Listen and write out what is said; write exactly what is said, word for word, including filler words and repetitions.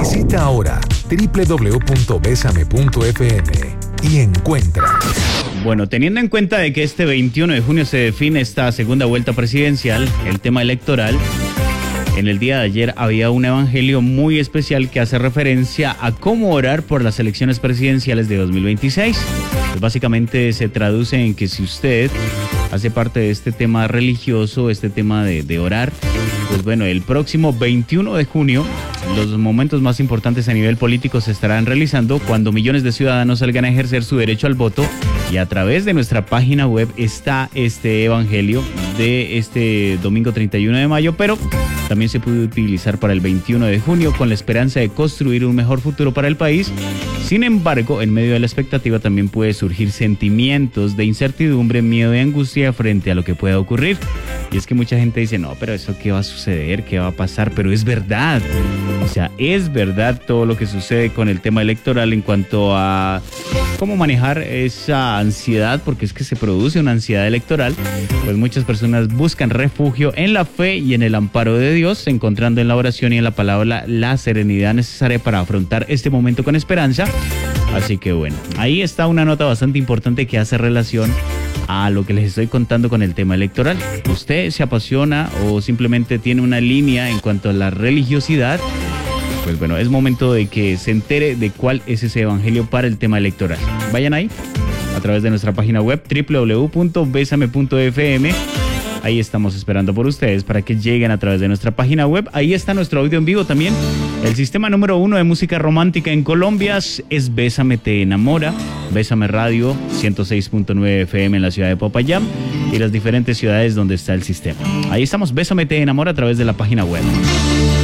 Visita ahora doble u doble u doble u punto besame punto efe eme y encuentra. Bueno, teniendo en cuenta de que este veintiuno de junio se define esta segunda vuelta presidencial, el tema electoral, en el día de ayer había un evangelio muy especial que hace referencia a cómo orar por las elecciones presidenciales de dos mil veintiséis. Pues básicamente se traduce en que si usted hace parte de este tema religioso, este tema de, de orar, pues bueno, el próximo veintiuno de junio, los momentos más importantes a nivel político se estarán realizando cuando millones de ciudadanos salgan a ejercer su derecho al voto, y a través de nuestra página web está este evangelio de este domingo treinta y uno de mayo, pero también se puede utilizar para el veintiuno de junio con la esperanza de construir un mejor futuro para el país. Sin embargo, en medio de la expectativa también puede surgir sentimientos de incertidumbre, miedo y angustia frente a lo que pueda ocurrir. Y es que mucha gente dice, no, pero eso qué va a suceder, qué va a pasar, pero es verdad. O sea, es verdad todo lo que sucede con el tema electoral en cuanto a cómo manejar esa ansiedad, porque es que se produce una ansiedad electoral. Pues muchas personas buscan refugio en la fe y en el amparo de Dios, encontrando en la oración y en la palabra la serenidad necesaria para afrontar este momento con esperanza. Así que bueno, ahí está una nota bastante importante que hace relación a lo que les estoy contando con el tema electoral. ¿Usted se apasiona o simplemente tiene una línea en cuanto a la religiosidad? Pues bueno, es momento de que se entere de cuál es ese evangelio para el tema electoral. Vayan ahí, a través de nuestra página web doble u doble u doble u punto besame punto efe eme. Ahí estamos esperando por ustedes para que lleguen a través de nuestra página web. Ahí está nuestro audio en vivo también. El sistema número uno de música romántica en Colombia es Bésame Te Enamora. Bésame Radio, ciento seis punto nueve efe eme en la ciudad de Popayán y las diferentes ciudades donde está el sistema. Ahí estamos, Bésame Te Enamora a través de la página web.